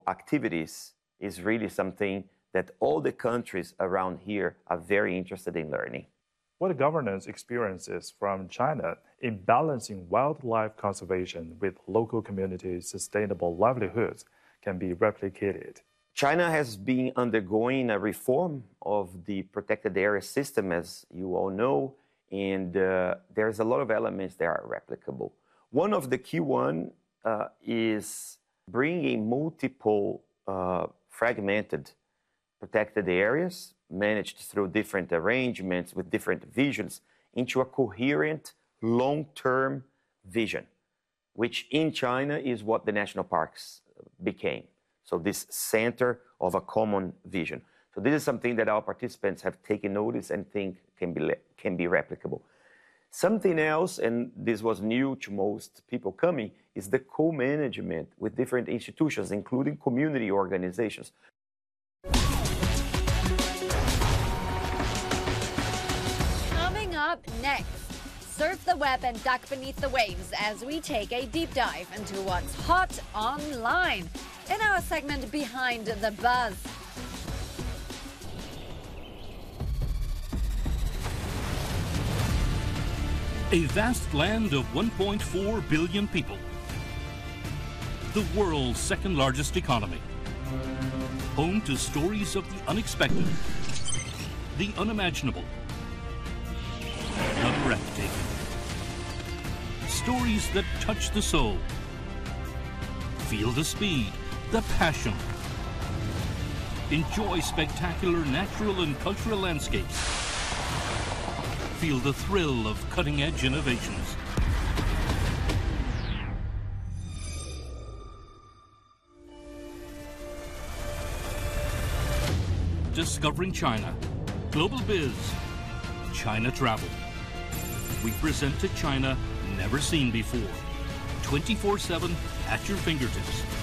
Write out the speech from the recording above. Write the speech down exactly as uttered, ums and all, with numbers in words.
activities is really something that all the countries around here are very interested in learning. What governance experiences from China in balancing wildlife conservation with local communities' sustainable livelihoods can be replicated? China has been undergoing a reform of the protected area system, as you all know, and uh, there's a lot of elements that are replicable. One of the key ones uh, is bringing multiple uh, fragmented protected areas managed through different arrangements with different visions into a coherent long-term vision, which in China is what the national parks became. So this center of a common vision. So this is something that our participants have taken notice and think can be, can be replicable. Something else, and this was new to most people coming, is the co-management with different institutions, including community organizations. Coming up next, surf the web and duck beneath the waves as we take a deep dive into what's hot online in our segment Behind the Buzz. A vast land of one point four billion people. The world's second largest economy. Home to stories of the unexpected, the unimaginable, the breathtaking. Stories that touch the soul. Feel the speed, the passion. Enjoy spectacular natural and cultural landscapes. Feel the thrill of cutting-edge innovations. Discovering China. Global Biz. China Travel. We present to China never seen before. twenty-four seven at your fingertips.